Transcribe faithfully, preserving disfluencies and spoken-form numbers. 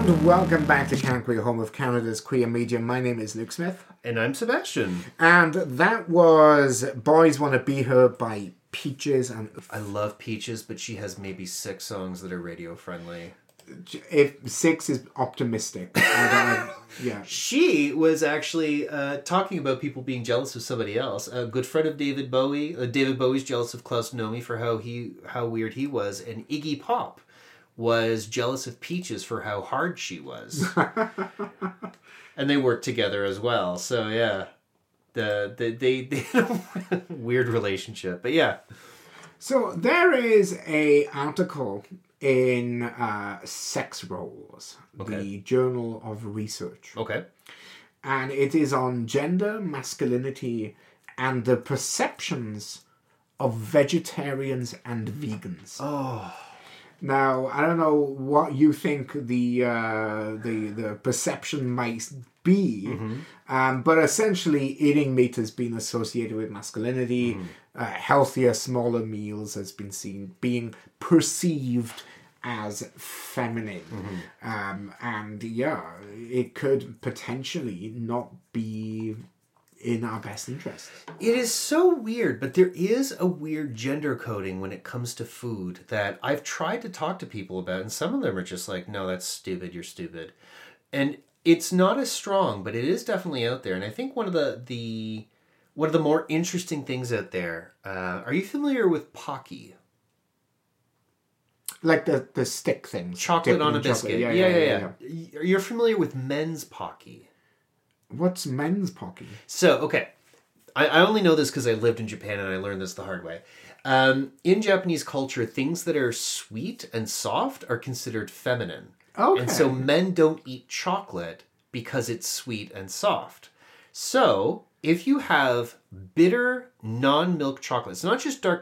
and welcome back to Can Queer, home of Canada's queer media. My name is Luke Smith. And I'm Sebastian. And that was Boys Wanna Be Her by Peaches. And I love Peaches, but she has maybe six songs that are radio friendly. If six is optimistic. I, yeah. She was actually uh, talking about people being jealous of somebody else. A good friend of David Bowie. Uh, David Bowie's jealous of Klaus Nomi for how he how weird he was, and Iggy Pop was jealous of Peaches for how hard she was. And they worked together as well. So yeah, the, the they they had a weird relationship. But yeah. So there is a article in uh, Sex Roles, okay. The Journal of Research. Okay. And it is on gender, masculinity, and the perceptions of vegetarians and vegans. Oh. Now, I don't know what you think the uh, the the perception might be, mm-hmm. um, but essentially eating meat has been associated with masculinity. Mm-hmm. Uh, healthier, smaller meals has been seen being perceived as feminine. Mm-hmm. Um, and yeah, it could potentially not be in our best interest. It is so weird, but there is a weird gender coding when it comes to food that I've tried to talk to people about, and some of them are just like, no, that's stupid, you're stupid. And it's not as strong, but it is definitely out there. And I think one of the, the one of the more interesting things out there, uh, are you familiar with Pocky? Like the, the stick things. Chocolate on a biscuit. Yeah yeah yeah, yeah, yeah, yeah. You're familiar with men's Pocky. What's men's Pocky? So, okay. I, I only know this because I lived in Japan and I learned this the hard way. Um, in Japanese culture, things that are sweet and soft are considered feminine. Okay. And so men don't eat chocolate because it's sweet and soft. So, if you have bitter non-milk chocolate, it's not just dark